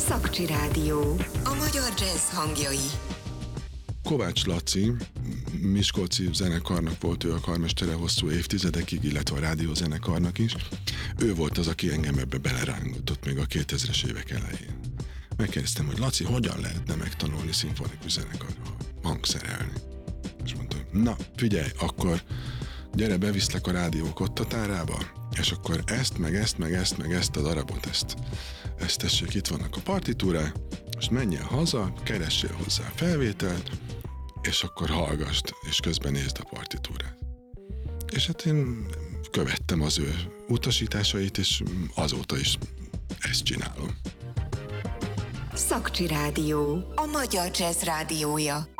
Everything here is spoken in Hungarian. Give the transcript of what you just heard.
Szakcsi Rádió. A magyar jazz hangjai. Kovács Laci, miskolci zenekarnak volt ő a karmestere hosszú évtizedekig, illetve a rádiózenekarnak is. Ő volt az, aki engem ebbe belerángatott még a 2000-es évek elején. Megkérdeztem, hogy Laci, hogyan lehetne megtanulni szimfonikus zenekarra hangszerelni? És mondta, na figyelj, akkor gyere, beviszlek a rádió kottatárába, és akkor ezt a darabot, ezt tessék, itt vannak a partitúrák, most menjél haza, keressél hozzá felvételt, és akkor hallgasd, és közben nézd a partitúrát. És hát én követtem az ő utasításait, és azóta is ezt csinálom. Szakcsi Rádió. A magyar jazz rádiója.